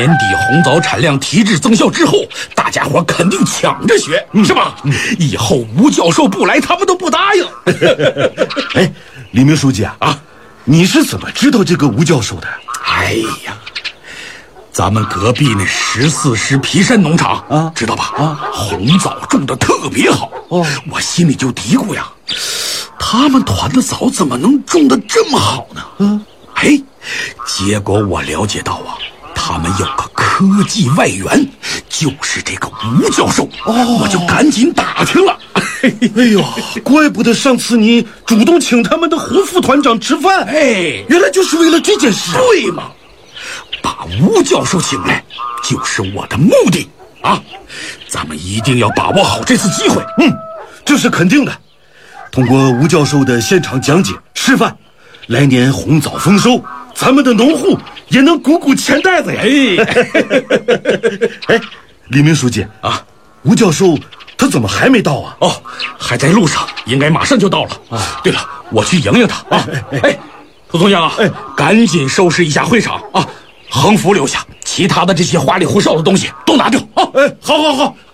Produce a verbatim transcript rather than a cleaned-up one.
年底红枣产量提质增效之后，大家伙肯定抢着学，嗯、是吧？嗯、以后吴教授不来，他们都不答应。 哎，李明书记啊，啊，你是怎么知道这个吴教授的？ 哎呀，咱们隔壁那十四师皮山农场啊，知道吧？啊，红枣种的特别好。哦，我心里就嘀咕呀，他们团的枣怎么能种的这么好呢？嗯，哎，结果我了解到啊。他们有个科技外援，就是这个吴教授。哦，我就赶紧打听了。 哎呦，怪不得上次你主动请他们的胡副团长吃饭，哎，原来就是为了这件事。 对嘛，把吴教授请来就是我的目的啊！咱们一定要把握好这次机会。 嗯，这是肯定的。通过吴教授的现场讲解示范，来年红枣丰收，咱们的农户也能鼓鼓钱袋子呀！哎，李明书记啊，吴教授他怎么还没到啊？ 哦，还在路上，应该马上就到了。啊，对了，我去迎迎他啊！哎，哎哎涂松阳啊，哎，赶紧收拾一下会场啊，横幅留下，其他的这些花里胡哨的东西都拿掉啊！ 哎，好好好。